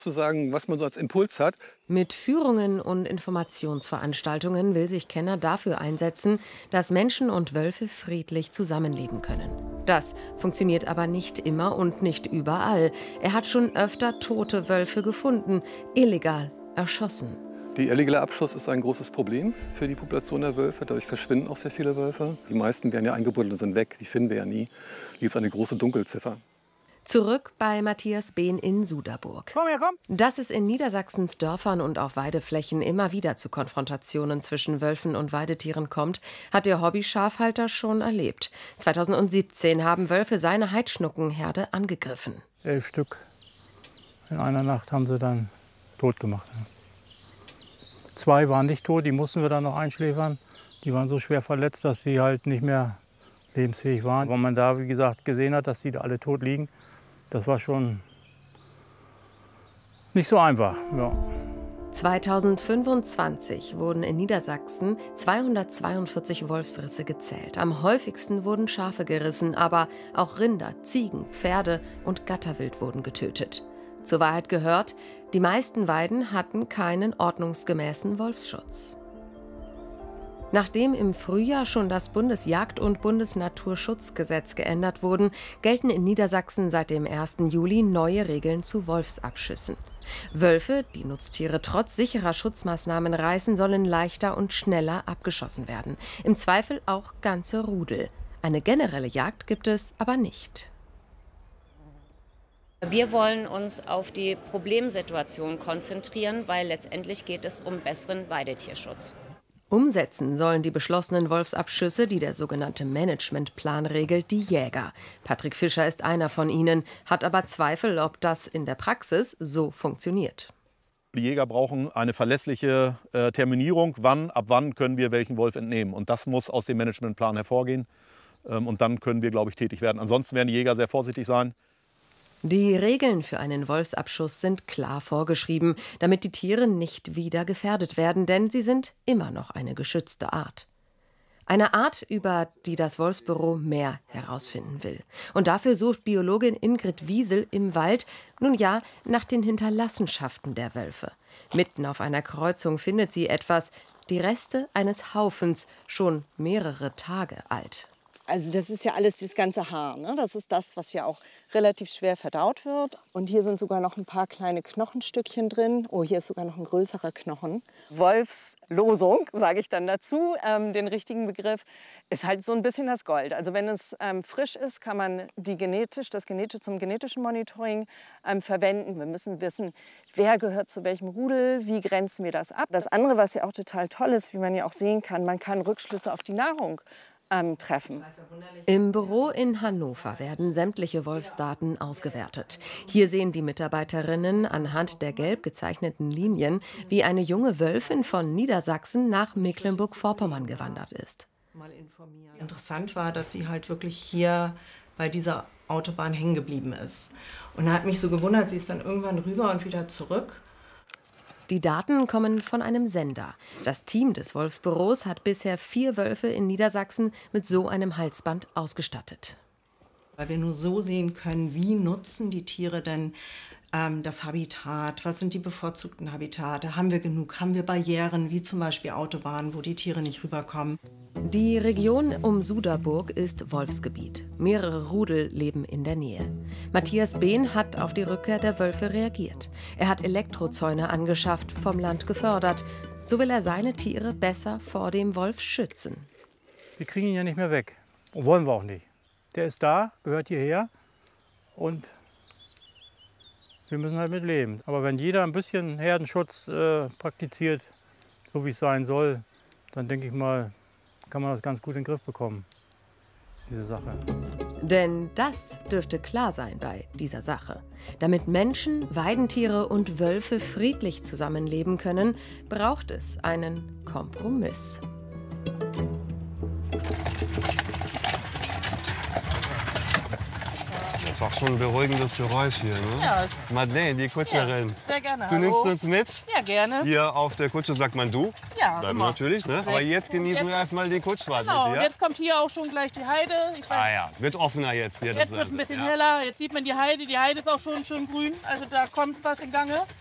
zu sagen, was man so als Impuls hat. Mit Führungen und Informationsveranstaltungen will sich Kenner dafür einsetzen, dass Menschen und Wölfe friedlich zusammenleben können. Das funktioniert aber nicht immer und nicht überall. Er hat schon öfter tote Wölfe gefunden, illegal erschossen. Der illegale Abschuss ist ein großes Problem für die Population der Wölfe. Dadurch verschwinden auch sehr viele Wölfe. Die meisten werden ja eingebuddelt und sind weg. Die finden wir ja nie. Hier gibt es eine große Dunkelziffer. Zurück bei Matthias Behn in Suderburg. Komm her, komm. Dass es in Niedersachsens Dörfern und auf Weideflächen immer wieder zu Konfrontationen zwischen Wölfen und Weidetieren kommt, hat der Hobby-Schafhalter schon erlebt. 2017 haben Wölfe seine Heidschnuckenherde angegriffen. 11 Stück. In einer Nacht haben sie dann tot gemacht. 2 waren nicht tot, die mussten wir dann noch einschläfern. Die waren so schwer verletzt, dass sie halt nicht mehr lebensfähig waren. Wenn man da, wie gesagt, gesehen hat, dass die da alle tot liegen, das war schon nicht so einfach. Ja. 2025 wurden in Niedersachsen 242 Wolfsrisse gezählt. Am häufigsten wurden Schafe gerissen, aber auch Rinder, Ziegen, Pferde und Gatterwild wurden getötet. Zur Wahrheit gehört, die meisten Weiden hatten keinen ordnungsgemäßen Wolfsschutz. Nachdem im Frühjahr schon das Bundesjagd- und Bundesnaturschutzgesetz geändert wurden, gelten in Niedersachsen seit dem 1. Juli neue Regeln zu Wolfsabschüssen. Wölfe, die Nutztiere trotz sicherer Schutzmaßnahmen reißen, sollen leichter und schneller abgeschossen werden. Im Zweifel auch ganze Rudel. Eine generelle Jagd gibt es aber nicht. Wir wollen uns auf die Problemsituation konzentrieren, weil letztendlich geht es um besseren Weidetierschutz. Umsetzen sollen die beschlossenen Wolfsabschüsse, die der sogenannte Managementplan regelt, die Jäger. Patrick Fischer ist einer von ihnen, hat aber Zweifel, ob das in der Praxis so funktioniert. Die Jäger brauchen eine verlässliche Terminierung, ab wann können wir welchen Wolf entnehmen. Und das muss aus dem Managementplan hervorgehen. Und dann können wir, glaube ich, tätig werden. Ansonsten werden die Jäger sehr vorsichtig sein. Die Regeln für einen Wolfsabschuss sind klar vorgeschrieben, damit die Tiere nicht wieder gefährdet werden, denn sie sind immer noch eine geschützte Art. Eine Art, über die das Wolfsbüro mehr herausfinden will. Und dafür sucht Biologin Ingrid Wiesel im Wald, nun ja, nach den Hinterlassenschaften der Wölfe. Mitten auf einer Kreuzung findet sie etwas, die Reste eines Haufens, schon mehrere Tage alt. Also das ist ja alles dieses ganze Haar, ne? Das ist das, was ja auch relativ schwer verdaut wird. Und hier sind sogar noch ein paar kleine Knochenstückchen drin. Oh, hier ist sogar noch ein größerer Knochen. Wolfslosung, sage ich dann dazu, den richtigen Begriff, ist halt so ein bisschen das Gold. Also wenn es frisch ist, kann man das Genetische zum genetischen Monitoring verwenden. Wir müssen wissen, wer gehört zu welchem Rudel, wie grenzen wir das ab. Das andere, was ja auch total toll ist, wie man ja auch sehen kann, man kann Rückschlüsse auf die Nahrung treffen. Im Büro in Hannover werden sämtliche Wolfsdaten ausgewertet. Hier sehen die Mitarbeiterinnen anhand der gelb gezeichneten Linien, wie eine junge Wölfin von Niedersachsen nach Mecklenburg-Vorpommern gewandert ist. Interessant war, dass sie halt wirklich hier bei dieser Autobahn hängen geblieben ist. Und da hat mich so gewundert, sie ist dann irgendwann rüber und wieder zurück. Die Daten kommen von einem Sender. Das Team des Wolfsbüros hat bisher 4 Wölfe in Niedersachsen mit so einem Halsband ausgestattet. Weil wir nur so sehen können, wie nutzen die Tiere denn das Habitat, was sind die bevorzugten Habitate, haben wir genug, haben wir Barrieren, wie zum Beispiel Autobahnen, wo die Tiere nicht rüberkommen. Die Region um Suderburg ist Wolfsgebiet. Mehrere Rudel leben in der Nähe. Matthias Behn hat auf die Rückkehr der Wölfe reagiert. Er hat Elektrozäune angeschafft, vom Land gefördert. So will er seine Tiere besser vor dem Wolf schützen. Wir kriegen ihn ja nicht mehr weg. Und wollen wir auch nicht. Der ist da, gehört hierher und wir müssen halt mit leben. Aber wenn jeder ein bisschen Herdenschutz praktiziert, so wie es sein soll, dann denke ich mal, kann man das ganz gut in den Griff bekommen, diese Sache. Denn das dürfte klar sein bei dieser Sache. Damit Menschen, Weidentiere und Wölfe friedlich zusammenleben können, braucht es einen Kompromiss. Ist auch schon ein beruhigendes Geräusch hier, ne? Ja. Madeleine, die Kutscherin. Ja, sehr gerne. Du nimmst uns mit? Ja, gerne. Hier auf der Kutsche sagt man du. Ja, Bleiben immer. natürlich, ne? Aber jetzt genießen wir erstmal die Kutschfahrt Genau, mit und dir. jetzt kommt hier auch schon gleich die Heide. Ich weiß, Ja, wird offener jetzt hier. jetzt wird es ein bisschen heller. Jetzt sieht man die Heide. Die Heide ist auch schon schön grün. Also da kommt was in Gange.